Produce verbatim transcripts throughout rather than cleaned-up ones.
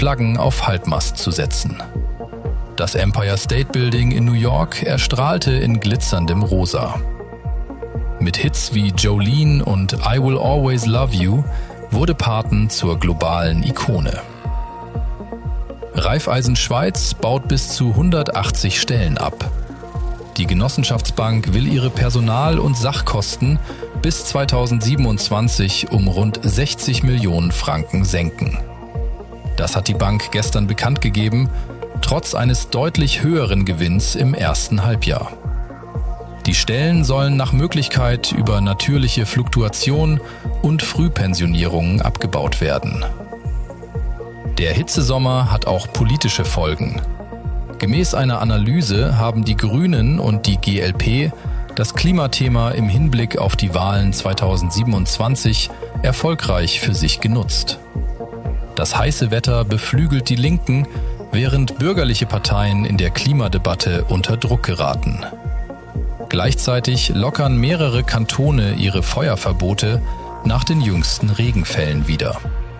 Flaggen auf Halbmast zu setzen. Das Empire State Building in New York erstrahlte in glitzerndem Rosa. Mit Hits wie Jolene und I Will Always Love You wurde Parton zur globalen Ikone. Raiffeisen Schweiz baut bis zu hundertachtzig Stellen ab. Die Genossenschaftsbank will ihre Personal- und Sachkosten bis zweitausendsiebenundzwanzig um rund sechzig Millionen Franken senken. Das hat die Bank gestern bekannt gegeben, trotz eines deutlich höheren Gewinns im ersten Halbjahr. Die Stellen sollen nach Möglichkeit über natürliche Fluktuation und Frühpensionierungen abgebaut werden. Der Hitzesommer hat auch politische Folgen. Gemäß einer Analyse haben die Grünen und die G L P das Klimathema im Hinblick auf die Wahlen zweitausendsiebenundzwanzig erfolgreich für sich genutzt. Das heiße Wetter beflügelt die Linken, während bürgerliche Parteien in der Klimadebatte unter Druck geraten. Gleichzeitig lockern mehrere Kantone ihre Feuerverbote nach den jüngsten Regenfällen wieder.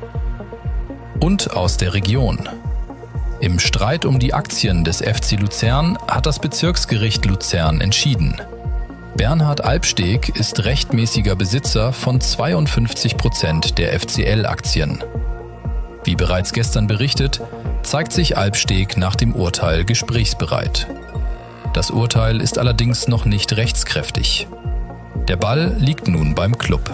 Und aus der Region. Im Streit um die Aktien des F C Luzern hat das Bezirksgericht Luzern entschieden. Bernhard Albsteg ist rechtmäßiger Besitzer von zweiundfünfzig Prozent der F C L-Aktien. Wie bereits gestern berichtet, zeigt sich Albsteg nach dem Urteil gesprächsbereit. Das Urteil ist allerdings noch nicht rechtskräftig. Der Ball liegt nun beim Club.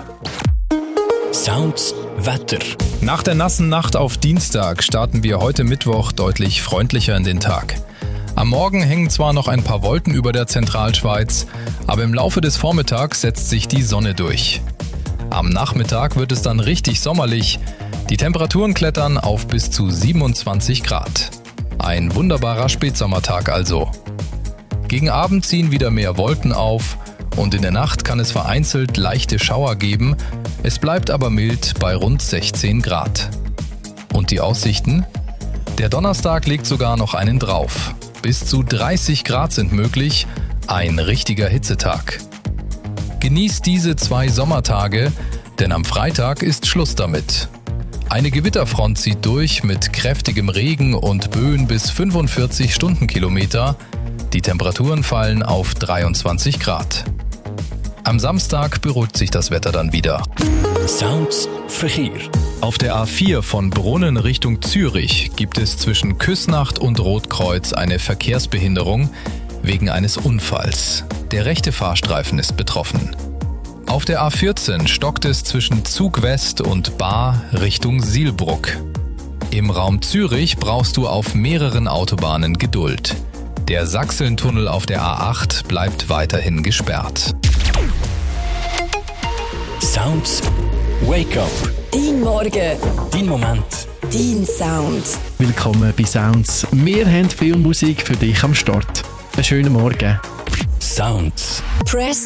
Sounds Wetter. Nach der nassen Nacht auf Dienstag starten wir heute Mittwoch deutlich freundlicher in den Tag. Am Morgen hängen zwar noch ein paar Wolken über der Zentralschweiz, aber im Laufe des Vormittags setzt sich die Sonne durch. Am Nachmittag wird es dann richtig sommerlich. Die Temperaturen klettern auf bis zu siebenundzwanzig Grad. Ein wunderbarer Spätsommertag also. Gegen Abend ziehen wieder mehr Wolken auf und in der Nacht kann es vereinzelt leichte Schauer geben. Es bleibt aber mild bei rund sechzehn Grad. Und die Aussichten? Der Donnerstag legt sogar noch einen drauf. Bis zu dreißig Grad sind möglich. Ein richtiger Hitzetag. Genießt diese zwei Sommertage, denn am Freitag ist Schluss damit. Eine Gewitterfront zieht durch mit kräftigem Regen und Böen bis fünfundvierzig Stundenkilometer. Die Temperaturen fallen auf dreiundzwanzig Grad. Am Samstag beruhigt sich das Wetter dann wieder. Sounds Verkehr. Auf der A vier von Brunnen Richtung Zürich gibt es zwischen Küsnacht und Rotkreuz eine Verkehrsbehinderung wegen eines Unfalls. Der rechte Fahrstreifen ist betroffen. Auf der A vierzehn stockt es zwischen Zug West und Baar Richtung Sihlbrugg. Im Raum Zürich brauchst du auf mehreren Autobahnen Geduld. Der Sachsentunnel auf der A acht bleibt weiterhin gesperrt. Sounds Wake Up. Dein Morgen. Dein Moment. Dein Sound. Willkommen bei Sounds. Wir haben viel Musik für dich am Start. Einen schönen Morgen. Sounds. Press